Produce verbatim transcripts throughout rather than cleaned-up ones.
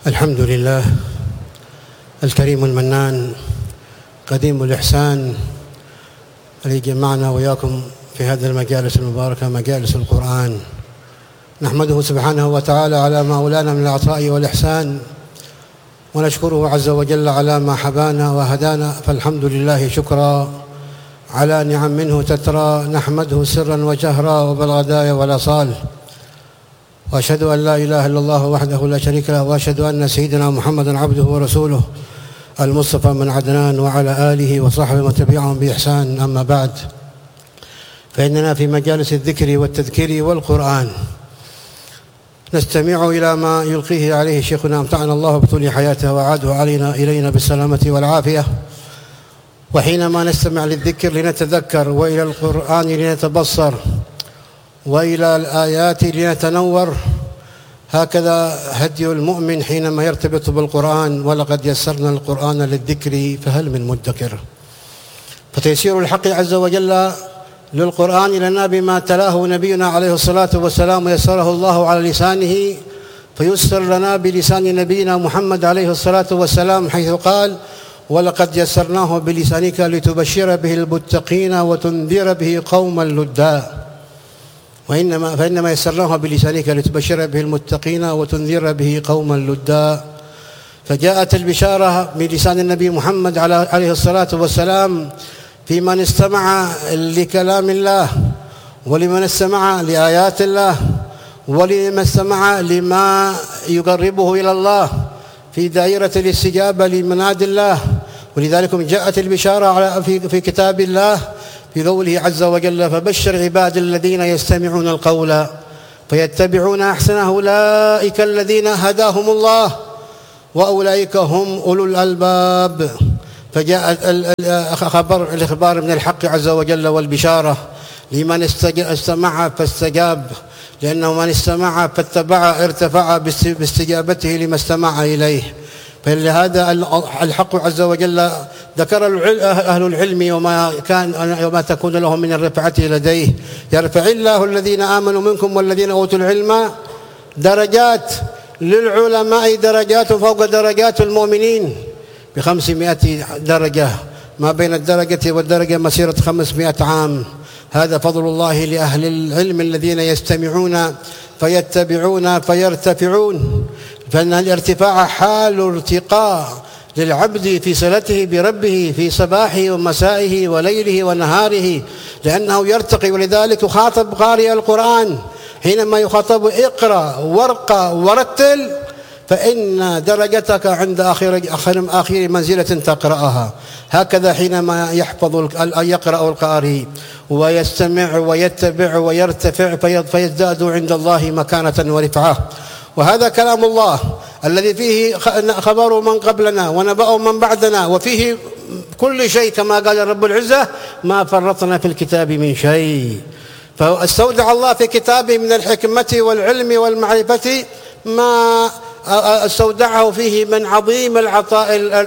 الحمد لله الكريم المنان قديم الإحسان الذي جمعنا وإياكم في هذه المجالس المباركة مجالس القرآن. نحمده سبحانه وتعالى على ما أولانا من العطاء والإحسان، ونشكره عز وجل على ما حبانا وهدانا، فالحمد لله شكرا على نعم منه تترى، نحمده سرا وجهرا وبالغداء والأصال، وأشهد أن لا إله إلا الله وحده لا شريك له، وأشهد أن سيدنا محمدا عبده ورسوله المصطفى من عدنان، وعلى آله وصحبه وتبعهم بإحسان. أما بعد، فإننا في مجالس الذكر والتذكير والقرآن نستمع إلى ما يلقيه عليه شيخنا أمتعنا الله بطول حياته وعاده علينا إلينا بالسلامة والعافية. وحينما نستمع للذكر لنتذكر، وإلى القرآن لنتبصر، وإلى الآيات لنتنور. هكذا هدي المؤمن حينما يرتبط بالقرآن. ولقد يسرنا القرآن للذكر فهل من مدكر. فتيسير الحق عز وجل للقرآن لنا بما تلاه نبينا عليه الصلاة والسلام ويسره الله على لسانه، فيسر لنا بلسان نبينا محمد عليه الصلاة والسلام، حيث قال: ولقد يسرناه بلسانك لتبشر به المتقين وتنذر به قوما لدا. وإنما فإنما يسرناه بلسانك لتبشر به المتقين وتنذر به قوما لدا. فجاءت البشارة بلسان النبي محمد عليه الصلاة والسلام في من استمع لكلام الله، ولمن استمع لآيات الله، ولمن استمع لما يقربه إلى الله في دائرة الاستجابة لمناد الله. ولذلك جاءت البشارة في كتاب الله في قوله عز وجل: فبشر عباد الذين يستمعون القول فيتبعون أحسنه أولئك الذين هداهم الله وأولئك هم أولو الألباب. فجاء الخبر الإخبار من الحق عز وجل والبشارة لمن استمع فاستجاب، لأنه من استمع فاتبع ارتفع باستجابته لما استمع إليه. فلهذا الحق عز وجل ذكر أهل العلم وما كان وما تكون لهم من الرفعة لديه: يرفع الله الذين آمنوا منكم والذين أوتوا العلم درجات. للعلماء درجات فوق درجات المؤمنين بخمسمائة درجة، ما بين الدرجة والدرجة مسيرة خمسمائة عام. هذا فضل الله لأهل العلم الذين يستمعون فيتبعون فيرتفعون. فإن الارتفاع حال ارتقاء للعبد في صلته بربه في صباحه ومسائه وليله ونهاره، لأنه يرتقي. ولذلك يخاطب قارئ القرآن حينما يخاطب: اقرأ وارقى ورتل، فإن درجتك عند آخر آخر منزلة تقرأها. هكذا حينما يحفظ يقرأ القارئ ويستمع ويتبع ويرتفع فيزداد عند الله مكانة ورفعة. وهذا كلام الله الذي فيه خبر من قبلنا ونبأ من بعدنا، وفيه كل شيء كما قال رب العزة: ما فرطنا في الكتاب من شيء. فاستودع الله في كتابه من الحكمة والعلم والمعرفة ما استودعه فيه من عظيم العطاء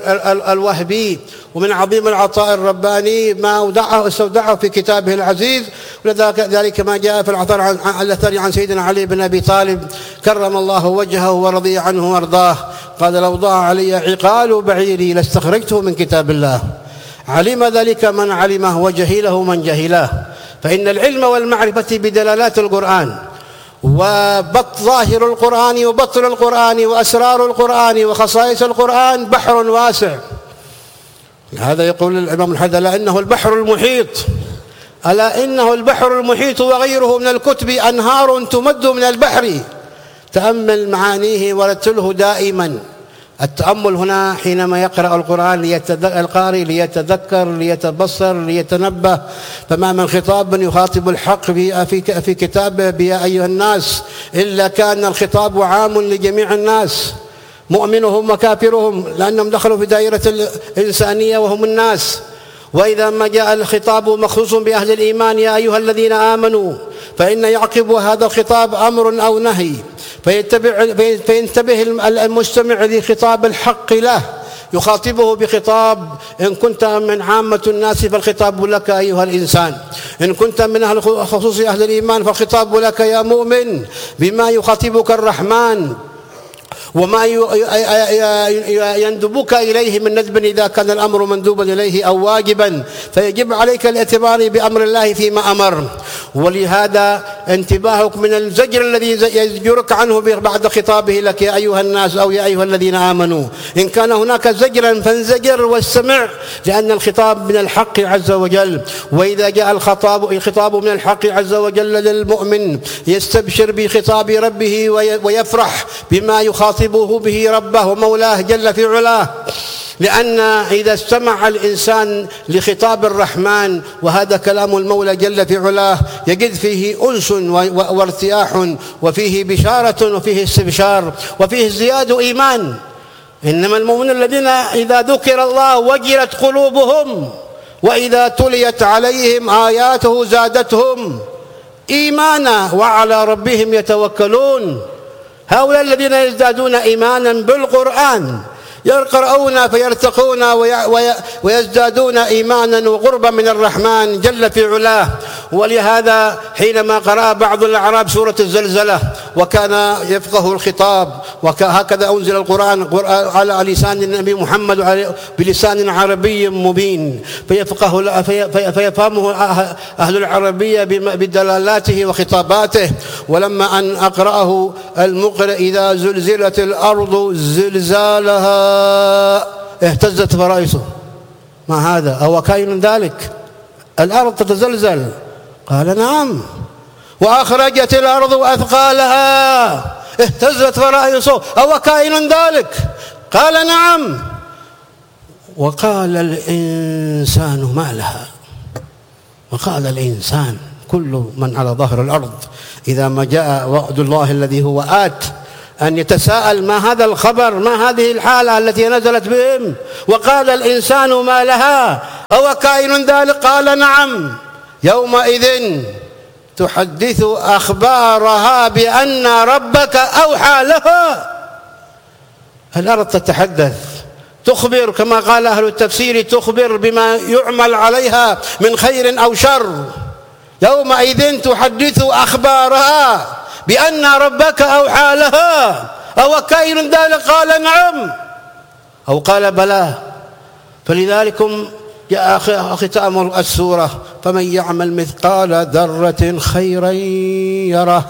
الوهبي ومن عظيم العطاء الرباني، ما استودعه في كتابه العزيز. ولذلك ما جاء في الأثر عن سيدنا علي بن أبي طالب كرم الله وجهه ورضي عنه وارضاه، قال: لو ضاع علي عقال بعيري لاستخرجته من كتاب الله. علم ذلك من علمه وجهله من جهله. فإن العلم والمعرفة بدلالات القرآن وبط ظاهر القرآن وبطن القرآن وأسرار القرآن وخصائص القرآن بحر واسع. هذا يقول الإمام الحدث: ألا إنه البحر المحيط، ألا إنه البحر المحيط وغيره من الكتب أنهار تمد من البحر. تأمل معانيه ورتله دائما. التأمل هنا حينما يقرأ القرآن القارئ ليتذكر ليتبصر ليتنبه. فما من خطاب يخاطب الحق في في كتابه يا أيها الناس إلا كان الخطاب عام لجميع الناس، مؤمنهم وكافرهم، لأنهم دخلوا في دائرة الإنسانية وهم الناس. وإذا ما جاء الخطاب مخصوص بأهل الإيمان يا أيها الذين آمنوا، فإن يعقب هذا الخطاب أمر أو نهي، فينتبه المستمع لخطاب الحق له، يخاطبه بخطاب: إن كنت من عامة الناس فالخطاب لك أيها الإنسان، إن كنت من أهل خصوص أهل الإيمان فالخطاب لك يا مؤمن، بما يخاطبك الرحمن. وما يندبك إليه من ندب إذا كان الأمر مندوبا إليه أو واجبا، فيجب عليك الاعتبار بأمر الله فيما أمر. ولهذا انتباهك من الزجر الذي يزجرك عنه بعد خطابه لك يا أيها الناس أو يا أيها الذين آمنوا، إن كان هناك زجرا فانزجر واستمع، لأن الخطاب من الحق عز وجل. وإذا جاء الخطاب الخطاب من الحق عز وجل للمؤمن يستبشر بخطاب ربه ويفرح بما يخاطبه به ربه ومولاه جل في علاه، لأن إذا استمع الإنسان لخطاب الرحمن وهذا كلام المولى جل في علاه يجد فيه أنس وارتياح، وفيه بشارة وفيه استبشار وفيه ازدياد إيمان. إنما المؤمنون الذين إذا ذكر الله وجلت قلوبهم وإذا تليت عليهم آياته زادتهم إيمانا وعلى ربهم يتوكلون. هؤلاء الذين يزدادون إيمانا بالقرآن يقرؤون فيرتقون ويزدادون إيمانا وقربا من الرحمن جل في علاه. ولهذا حينما قرأ بعض الأعراب سورة الزلزلة وكان يفقه الخطاب، وهكذا أنزل القرآن على لسان النبي محمد بلسان عربي مبين فيفقه فيفهمه أهل العربية بدلالاته وخطاباته. ولما أن أقرأه المقرئ إذا زلزلت الأرض زلزالها اهتزت فرائصه، ما هذا أو كائن ذلك؟ الأرض تتزلزل؟ قال نعم. وأخرجت الأرض أثقالها اهتزت فرائصه أو كائن ذلك؟ قال نعم. وقال الإنسان ما لها، وقال الإنسان كل من على ظهر الأرض إذا ما جاء وعد الله الذي هو آت أن يتساءل ما هذا الخبر، ما هذه الحالة التي نزلت بهم. وقال الإنسان ما لها أو كائن ذلك؟ قال نعم. يومئذ تحدث أخبارها بأن ربك أوحى لها. الأرض تتحدث تخبر كما قال أهل التفسير، تخبر بما يعمل عليها من خير أو شر. يومئذ تحدث أخبارها بأن ربك أوحى لها أو كائن ذلك؟ قال نعم أو قال بلى. فلذلك جاء ختام السورة فمن يعمل مثقال ذرة خيرا يره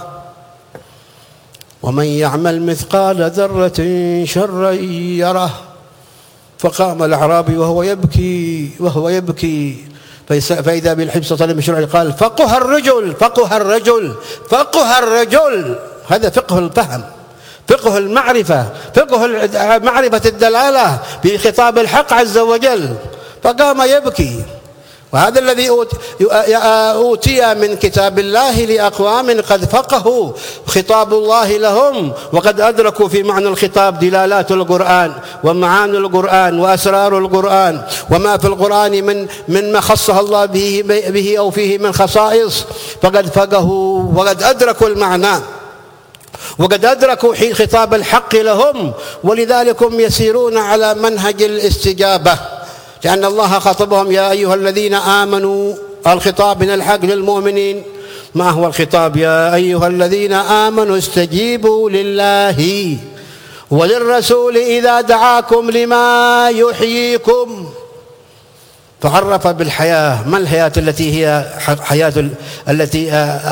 ومن يعمل مثقال ذرة شرا يره. فقام الأعرابي وهو يبكي وهو يبكي فإذا بالحبس صلى الله عليه وسلم قال فقه الرجل فقه الرجل فقه الرجل. هذا فقه الفهم، فقه المعرفة، فقه معرفة الدلالة بخطاب الحق عز وجل. فقام يبكي. وهذا الذي أوتي من كتاب الله لأقوام قد فقهوا خطاب الله لهم وقد أدركوا في معنى الخطاب دلالات القرآن ومعاني القرآن وأسرار القرآن وما في القرآن من من ما خصها الله به, به أو فيه من خصائص، فقد فقهوا وقد أدركوا المعنى وقد أدركوا حين خطاب الحق لهم. ولذلك هم يسيرون على منهج الاستجابة، لأن الله خاطبهم يا أيها الذين آمنوا. الخطاب من الحق للمؤمنين. ما هو الخطاب؟ يا أيها الذين آمنوا استجيبوا لله وللرسول إذا دعاكم لما يحييكم. فعرف بالحياة. ما الحياة التي هي حياة التي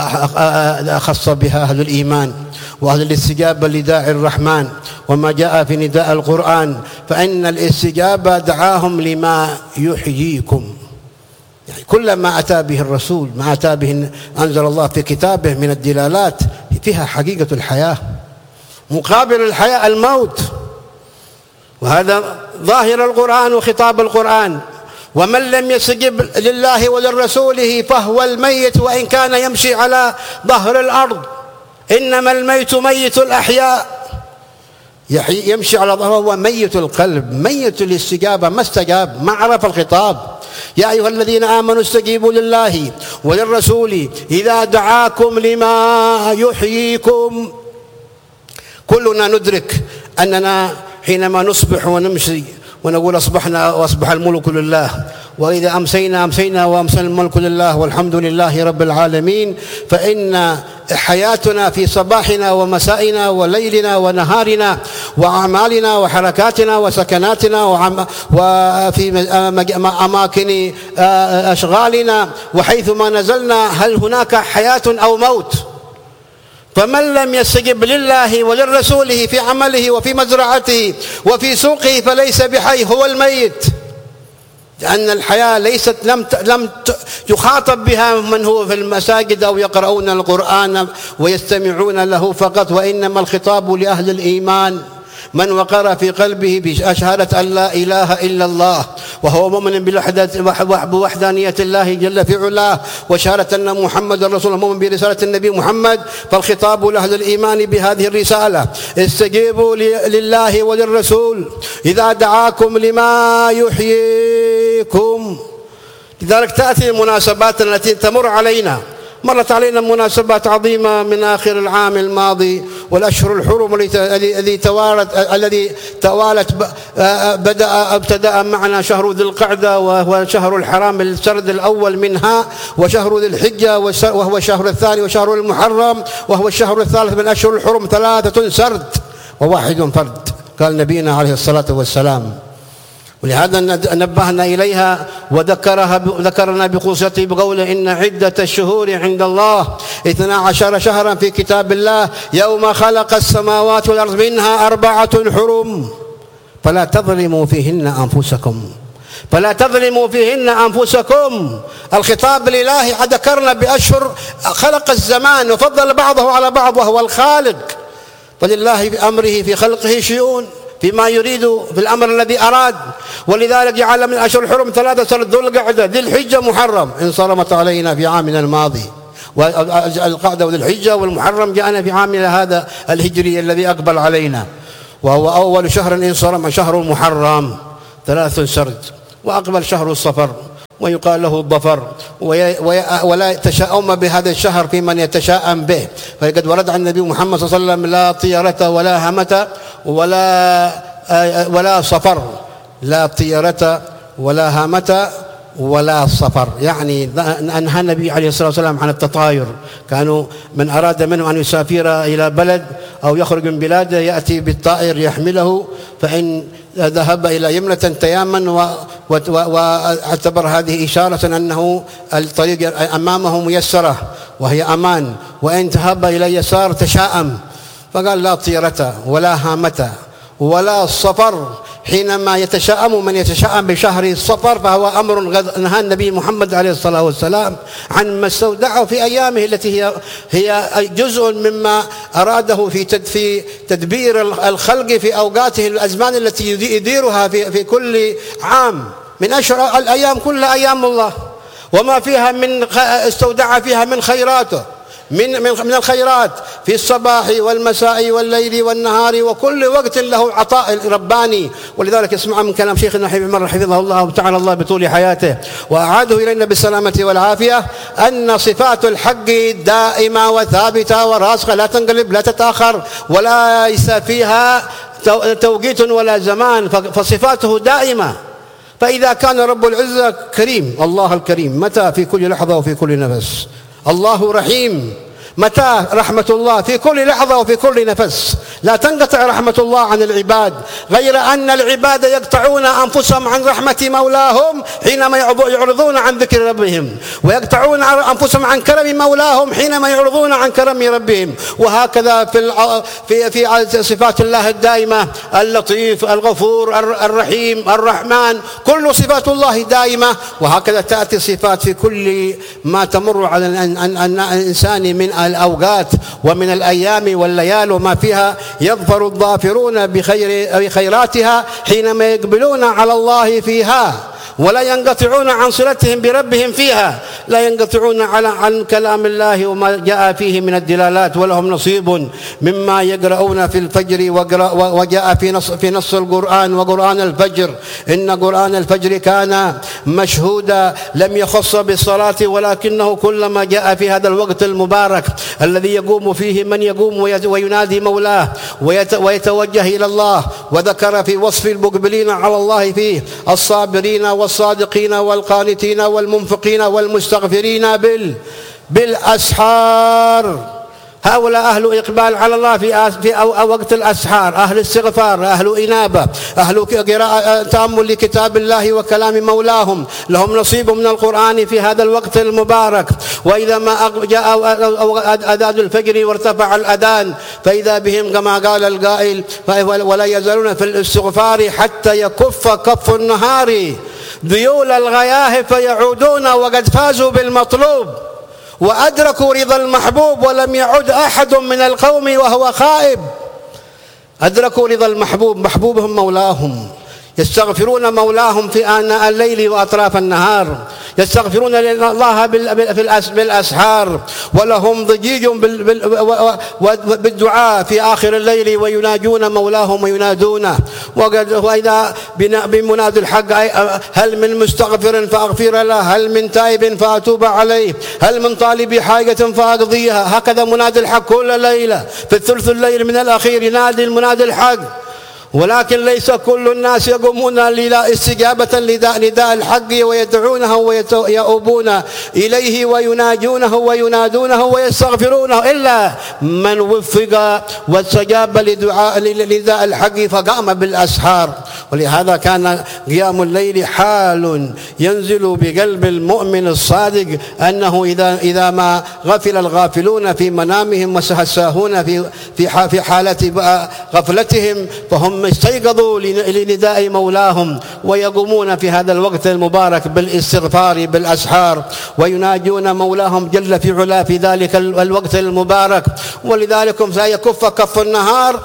خص بها أهل الإيمان وأهل الاستجابة لداعي الرحمن وما جاء في نداء القرآن؟ فإن الاستجابة دعاهم لما يحييكم، يعني كل ما أتى به الرسول ما أتى به أنزل الله في كتابه من الدلالات فيها حقيقة الحياة. مقابل الحياة الموت، وهذا ظاهر القرآن وخطاب القرآن. ومن لم يستجب لله ولرسوله فهو الميت وإن كان يمشي على ظهر الأرض. إنما الميت ميت الأحياء، يمشي على ظهره هو ميت القلب، ميت الاستجابة، ما استجاب، ما عرف الخطاب. يا أيها الذين آمنوا استجيبوا لله وللرسول إذا دعاكم لما يحييكم. كلنا ندرك أننا حينما نصبح ونمشي ونقول أصبحنا وأصبح الملك لله، وإذا أمسينا أمسينا وأمسى الملك لله والحمد لله رب العالمين، فإن حياتنا في صباحنا ومسائنا وليلنا ونهارنا وأعمالنا وحركاتنا وسكناتنا وفي أماكن أشغالنا وحيثما نزلنا، هل هناك حياة أو موت؟ فمن لم يستجب لله وللرسوله في عمله وفي مزرعته وفي سوقه فليس بحي، هو الميت. لأن الحياة ليست لم لم يخاطب بها من هو في المساجد أو يقرؤون القرآن ويستمعون له فقط، وإنما الخطاب لأهل الإيمان، من وقر في قلبه بشهادة أن لا إله إلا الله وهو مؤمن بوحدانية الله جل في علاه وشهادة أن محمد رسول الله، مؤمن برسالة النبي محمد، فالخطاب لأهل الإيمان بهذه الرسالة: استجيبوا لله وللرسول إذا دعاكم لما يحييكم. لذلك تأتي المناسبات التي تمر علينا. مرت علينا مناسبات عظيمة من آخر العام الماضي والأشهر الحرم الذي توالت الذي توالت بدأ ابتدأ معنا شهر ذي القعدة وهو شهر الحرام السرد الأول منها، وشهر ذي الحجة وهو الشهر الثاني، وشهر المحرم وهو الشهر الثالث من أشهر الحرم، ثلاثة سرد وواحد فرد، قال نبينا عليه الصلاة والسلام. ولهذا نبهنا إليها وذكرها ذكرنا بخصوصيته بقوله: إن عدة الشهور عند الله اثنا عشر شهرا في كتاب الله يوم خلق السماوات والأرض منها أربعة حرم فلا تظلموا فيهن أنفسكم فلا تظلموا فيهن أنفسكم. الخطاب لله. ذكرنا بأشهر خلق الزمان وفضل بعضه على بعض وهو الخالق، ولله بأمره في خلقه شؤون فيما يريد في الأمر الذي أراد. ولذلك جعل من أشهر الحرم ثلاثة سنة: ذو القعدة، ذي الحجة، محرم. انصرمت علينا في عامنا الماضي، والقعدة وذي الحجة والمحرم جاءنا في عامنا هذا الهجري الذي أقبل علينا، وهو أول شهر انصرم شهر المحرم، ثلاث سرد. وأقبل شهر الصفر ويقال له الظفر، ولا يتشاءم بهذا الشهر في من يتشاءم به، فقد ورد عن النبي محمد صلى الله عليه وسلم: لا طيرة ولا همة ولا ولا صفر، لا طيرة ولا هامة ولا صفر. يعني أنهى النبي عليه الصلاة والسلام عن التطاير. كانوا من أراد منه أن يسافر إلى بلد أو يخرج من بلاده يأتي بالطائر يحمله، فإن ذهب إلى يمنة تيامن، واعتبر هذه إشارة أنه الطريق أمامه ميسرة وهي أمان، وإن ذهب إلى يسار تشاءم، فقال: لا طيرة ولا هامة ولا صفر. حينما يتشاءم من يتشاءم بشهر الصفر فهو أمر نهى النبي محمد عليه الصلاة والسلام عن ما استودعه في أيامه التي هي هي جزء مما أراده في في تدبير الخلق في أوقاته، الأزمان التي يديرها في في كل عام. من أشهر الأيام كل أيام الله، وما فيها من استودع فيها من خيراته من من من الخيرات في الصباح والمساء والليل والنهار، وكل وقت له عطاء رباني. ولذلك اسمع من كلام شيخنا حبيب عمر حفظه الله وتعالى الله بطول حياته وأعاده إلينا بالسلامة والعافية، أن صفات الحق دائمة وثابتة وراسخة، لا تنقلب لا تتأخر، ولا ليس فيها توقيت ولا زمان، فصفاته دائمة. فإذا كان رب العزة كريم، الله الكريم، متى؟ في كل لحظة وفي كل نفس. الله رحيم، متى؟ رحمة الله في كل لحظة وفي كل نفس، لا تنقطع رحمة الله عن العباد، غير أن العباد يقطعون أنفسهم عن رحمة مولاهم حينما يعرضون عن ذكر ربهم، ويقطعون أنفسهم عن كرم مولاهم حينما يعرضون عن كرم ربهم. وهكذا في في في صفات الله الدائمة: اللطيف، الغفور، الرحيم، الرحمن، كل صفات الله دائمة. وهكذا تأتي صفات في كل ما تمر على الإنسان من الأوقات ومن الأيام والليال، وما فيها يظفر الظافرون بخير بخيراتها حينما يقبلون على الله فيها، ولا ينقطعون عن صلتهم بربهم فيها، لا ينقطعون على عن كلام الله وما جاء فيه من الدلالات، ولهم نصيب مما يقرؤون في الفجر. وجاء في نص في نص القرآن: وقرآن الفجر إن قرآن الفجر كان مشهودا، لم يخص بالصلاة ولكنه كلما جاء في هذا الوقت المبارك الذي يقوم فيه من يقوم وينادي مولاه ويتوجه إلى الله. وذكر في وصف المقبلين على الله فيه: الصابرين والصادقين والقانتين والمنفقين والمستغفرين بال بالأسحار. هؤلاء أهل إقبال على الله في في وقت الأسحار، أهل استغفار، أهل إنابة، أهل قراءة تأمل لكتاب الله وكلام مولاهم، لهم نصيب من القرآن في هذا الوقت المبارك. وإذا ما جاء أذان الفجر وارتفع الأذان فإذا بهم كما قال القائل ولا يزالون في الاستغفار حتى يكف كف النهار ذيول الغياهب فيعودون وقد فازوا بالمطلوب وأدركوا رضا المحبوب ولم يعد أحد من القوم وهو خائب. أدركوا رضا المحبوب، محبوبهم مولاهم، يستغفرون مولاهم في آناء الليل وأطراف النهار، يستغفرون الله بالأسحار، ولهم ضجيج بالدعاء في آخر الليل ويناجون مولاهم وينادونه. وإذا بمنادي الحق هل من مستغفر فأغفر له، هل من تائب فأتوب عليه، هل من طالب حاجة فأقضيها. هكذا منادي الحق كل ليلة في الثلث الليل من الأخير ينادي المنادي الحق. ولكن ليس كل الناس يقومون استجابة لنداء الحق ويدعونه ويؤوبون إليه ويناجونه وينادونه ويستغفرونه إلا من وفق واستجاب لنداء الحق فقام بالأسحار. ولهذا كان قيام الليل حال ينزل بقلب المؤمن الصادق أنه إذا إذا ما غفل الغافلون في منامهم وسهساهون في في في حالة غفلتهم فهم استيقظوا لنداء مولاهم ويقومون في هذا الوقت المبارك بالاستغفار بالأسحار ويناجون مولاهم جل في علا في ذلك الوقت المبارك. ولذلك سيكف كف النهار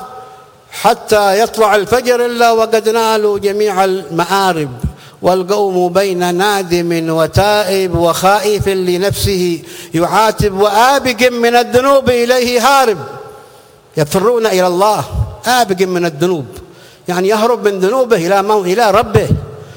حتى يطلع الفجر إلا وقد نالوا جميع المآرب. والقوم بين نادم وتائب وخائف لنفسه يعاتب وآبق من الذنوب إليه هارب. يفرون إلى الله، آبق من الذنوب يعني يهرب من ذنوبه إلى إلى ربه.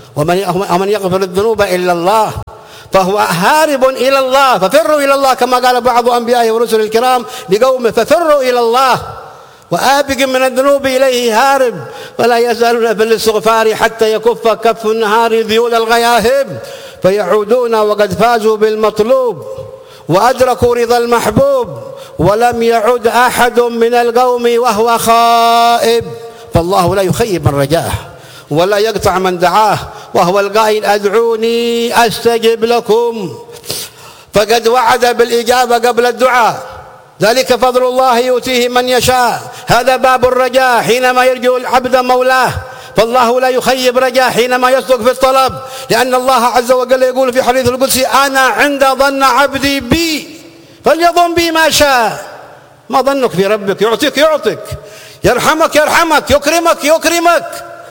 ومن يغفر الذنوب إلا الله فهو هارب إلى الله. ففروا إلى الله كما قال بعض أنبيائه ورسل الكرام لقومه ففروا إلى الله، وآبق من الذنوب إليه هارب. ولا يزالون في الاستغفار حتى يكف كف النهار ذيول الغياهب فيعودون وقد فازوا بالمطلوب وأدركوا رضا المحبوب ولم يعد أحد من القوم وهو خائب. فالله لا يخيب من رجاه ولا يقطع من دعاه، وهو القائل أدعوني أستجب لكم، فقد وعد بالإجابة قبل الدعاء. ذلك فضل الله يؤتيه من يشاء. هذا باب الرجاء حينما يرجو العبد مولاه، فالله لا يخيب رجاه حينما يصدق في الطلب، لأن الله عز وجل يقول في حديث القدسي أنا عند ظن عبدي بي فليظن بي ما شاء. ما ظنك في ربك؟ يعطيك يعطيك، يرحمك يرحمك، يكرمك يكرمك.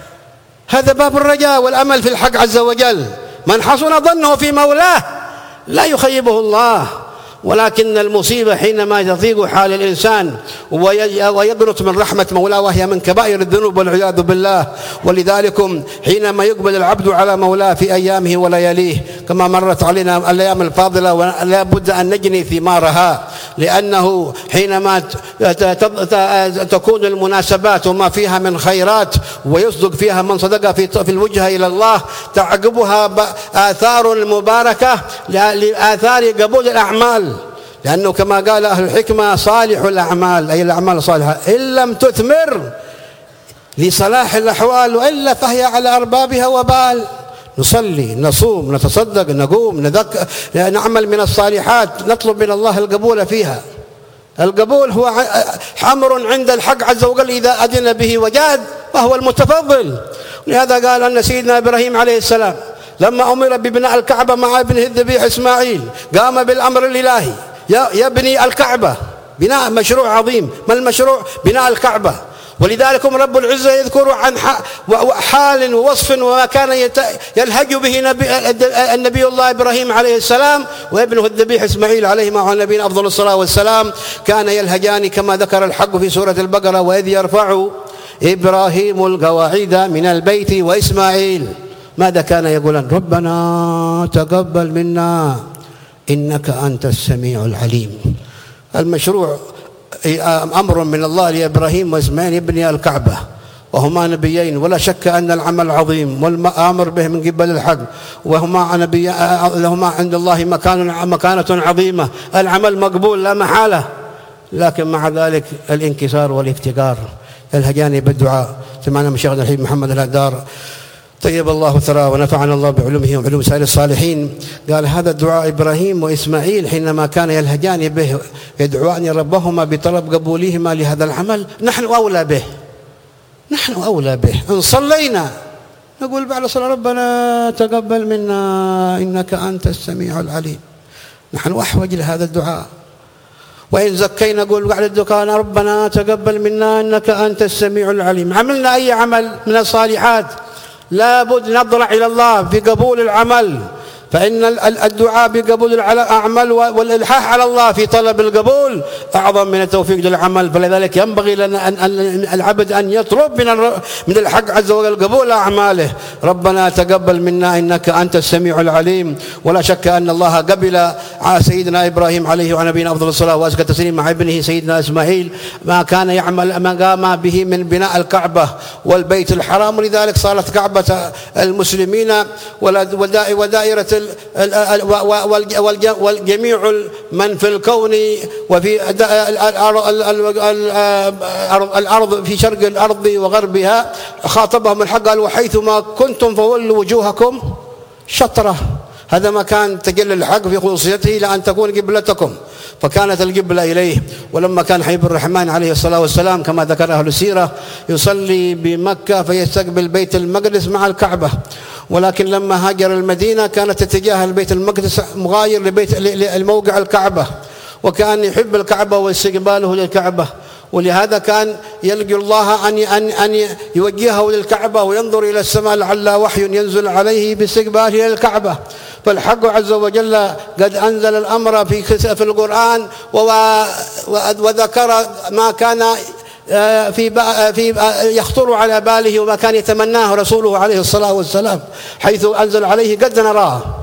هذا باب الرجاء والأمل في الحق عز وجل. من حسن ظنه في مولاه لا يخيبه الله. ولكن المصيبة حينما تضيق حال الإنسان ويقنط من رحمة مولاه وهي من كبائر الذنوب والعياذ بالله. ولذلك حينما يقبل العبد على مولاه في أيامه ولياليه كما مرت علينا الأيام الفاضلة ولا بد أن نجني ثمارها، لأنه حينما تكون المناسبات وما فيها من خيرات ويصدق فيها من صدق في الوجهة إلى الله تعقبها آثار مباركة لآثار قبول الأعمال. لأنه كما قال أهل الحكمة صالح الأعمال أي الأعمال الصالحة إن لم تثمر لصلاح الأحوال وإلا فهي على أربابها وبال. نصلي نصوم نتصدق نقوم نذكر نعمل من الصالحات نطلب من الله القبول فيها. القبول هو أمر عند الحق عز وجل إذا أذن به وجاد وهو المتفضل. لهذا قال أن سيدنا إبراهيم عليه السلام لما أمر ببناء الكعبة مع ابنه الذبيح إسماعيل قام بالأمر الإلهي يبني الكعبة بناء مشروع عظيم. ما المشروع؟ بناء الكعبة. ولذلك رب العزة يذكر عن حال ووصف وما كان يلهج به النبي الله إبراهيم عليه السلام وابنه الذبيح إسماعيل عليهما وعلى نبينا أفضل الصلاة والسلام. كان يلهجان كما ذكر الحق في سورة البقرة وإذ يرفع إبراهيم القواعد من البيت وإسماعيل. ماذا كان يقولون؟ ربنا تقبل منا إنك أنت السميع العليم. المشروع أمر من الله لإبراهيم وإسماعيل يبني الكعبة وهما نبيين، ولا شك أن العمل عظيم والأمر به من قبل الحق، وهما نبي لهما عند الله مكان مكانة عظيمة. العمل مقبول لا محالة، لكن مع ذلك الانكسار والافتقار. الهجاني بالدعاء. سمعنا من شيخنا الحبيب محمد الهدار طيب الله ثراه ونفعنا الله بعلومه وعلوم سائر الصالحين، قال هذا دعاء إبراهيم وإسماعيل حينما كان يلهجان به يدعوان ربهما بطلب قبولهما لهذا العمل. نحن أولى به، نحن أولى به. إن صلينا نقول بعد الصلاة ربنا تقبل منا إنك أنت السميع العليم، نحن أحوج لهذا الدعاء. وإن زكينا نقول بعد الدكان ربنا تقبل منا إنك أنت السميع العليم. عملنا أي عمل من الصالحات لابد نضرع إلى الله في قبول العمل، فإن الدعاء بقبول الأعمال والإلحاح على الله في طلب القبول أعظم من التوفيق للعمل. فلذلك ينبغي لنا أن العبد أن يطلب من من الحق عز وجل قبول أعماله. ربنا تقبل منا إنك أنت السميع العليم. ولا شك أن الله قبل سيدنا إبراهيم عليه وعلى نبينا أفضل الصلاة وأزكى التسليم مع ابنه سيدنا إسماعيل ما كان يعمل ما قام به من بناء الكعبة والبيت الحرام، ولذلك صارت كعبة المسلمين ودائرة والجميع من في الكون وفي الأرض في شرق الأرض وغربها خاطبهم الحق قال وحيثما كنتم فولوا وجوهكم شطرة. هذا مكان تجلى الحق في خصوصيته لأن تكون قبلتكم، فكانت القبلة إليه. ولما كان حبيب الرحمن عليه الصلاة والسلام كما ذكر أهل السيرة يصلي بمكة فيستقبل بيت المقدس مع الكعبة، ولكن لما هاجر المدينة كانت اتجاه البيت المقدس مغاير لبيت الموقع الكعبة، وكان يحب الكعبة واستقباله للكعبة، ولهذا كان يلقي الله أن أن أن يوجهه للكعبة وينظر إلى السماء لعل وحي ينزل عليه باستقباله للكعبة. فالحق عز وجل قد أنزل الأمر في في القرآن وذكر ما كان في في يخطر على باله وما كان يتمناه رسوله عليه الصلاة والسلام، حيث أنزل عليه قد نراه